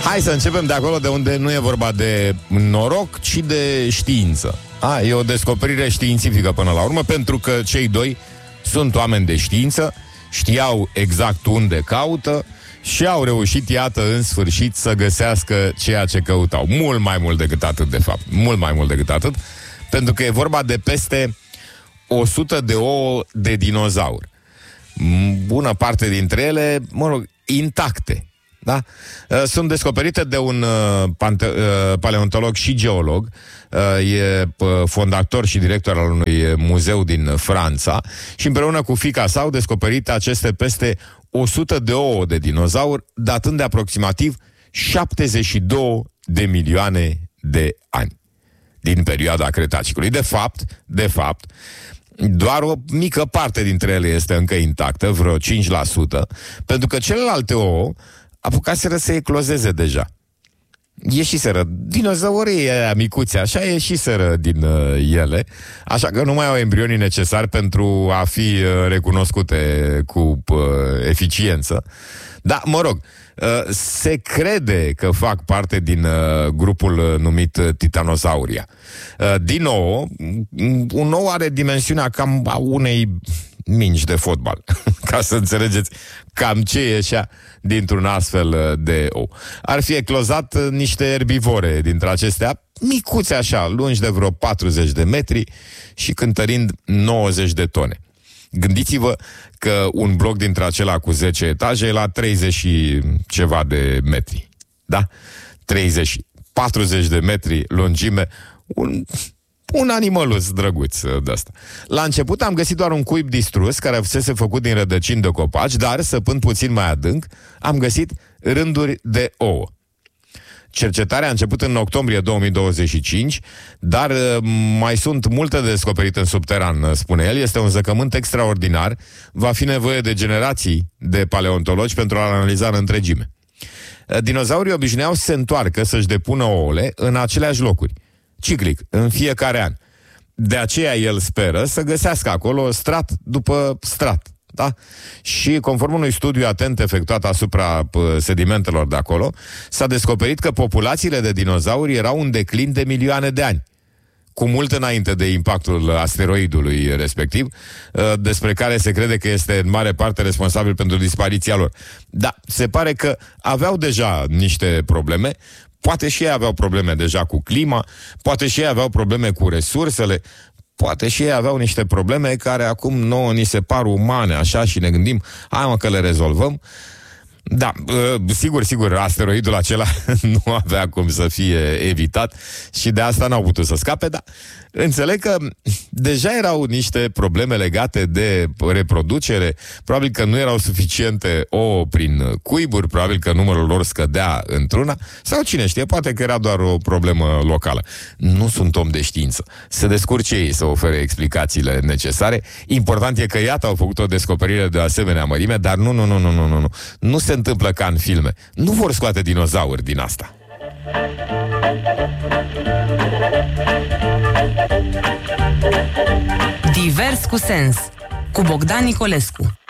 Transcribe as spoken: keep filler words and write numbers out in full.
Hai să începem de acolo de unde nu e vorba de noroc, ci de știință. A, e o descoperire științifică până la urmă, pentru că cei doi sunt oameni de știință, știau exact unde caută și au reușit, iată, în sfârșit să găsească ceea ce căutau. Mult mai mult decât atât, de fapt. Mult mai mult decât atât, pentru că e vorba de peste o sută de ouă de dinozauri. Bună parte dintre ele, mă rog, intacte. Da? Sunt descoperite de un uh, pante- uh, paleontolog și geolog, uh, e uh, fondator și director al unui muzeu din Franța și împreună cu fiica sa au descoperit aceste peste o sută de ouă de dinozauri, datând de aproximativ șaptezeci și două de milioane de ani din perioada Cretacicului. De fapt, de fapt, doar o mică parte dintre ele este încă intactă, vreo cinci la sută, pentru că celelalte ouă apucaseră să eclozeze deja. Ieșiseră dinozaurii aia micuți, așa, ieșiseră din uh, ele, așa că nu mai au embrionii necesari pentru a fi uh, recunoscute cu uh, eficiență. Dar, mă rog, uh, se crede că fac parte din uh, grupul uh, numit uh, Titanosauria. Uh, din nou, un ou are dimensiunea cam a unei mingi de fotbal, ca să înțelegeți cam ce ieșea dintr-un astfel de ou. Ar fi eclozat niște erbivore dintre acestea, micuțe așa, lungi de vreo patruzeci de metri și cântărind nouăzeci de tone. Gândiți-vă că un bloc dintre acela cu zece etaje e la treizeci și ceva de metri. Da? treizeci, patruzeci de metri lungime, un... un animăluț drăguț de asta. La început am găsit doar un cuib distrus care fusese făcut din rădăcini de copaci, dar, săpând puțin mai adânc, am găsit rânduri de ouă. Cercetarea a început în octombrie două mii douăzeci și cinci, dar mai sunt multe de descoperit în subteran, spune el. Este un zăcământ extraordinar. Va fi nevoie de generații de paleontologi pentru a-l analiza în întregime. Dinozaurii obișnuiau să se întoarcă să-și depună ouăle în aceleași locuri, ciclic, în fiecare an. De aceea el speră să găsească acolo strat după strat. Da? Și conform unui studiu atent efectuat asupra sedimentelor de acolo, s-a descoperit că populațiile de dinozauri erau în declin de milioane de ani, cu mult înainte de impactul asteroidului respectiv, despre care se crede că este în mare parte responsabil pentru dispariția lor. Dar se pare că aveau deja niște probleme. Poate și ei aveau probleme deja cu clima, poate și ei aveau probleme cu resursele, poate și ei aveau niște probleme care acum nouă ni se par umane, așa, și ne gândim, hai mă că le rezolvăm. Da, sigur, sigur, asteroidul acela nu avea cum să fie evitat și de asta n-au putut să scape, dar înțeleg că deja erau niște probleme legate de reproducere, probabil că nu erau suficiente ouă prin cuiburi, probabil că numărul lor scădea într-una, sau cine știe, poate că era doar o problemă locală. Nu sunt om de știință. Se descurce ei să ofere explicațiile necesare. Important e că, iată, au făcut o descoperire de asemenea mărime, dar nu, nu, nu, nu, nu, nu, nu. Nu se întâmplă ca în filme. Nu vor scoate dinozauri din asta. Divers cu sens, cu Bogdan Nicolescu.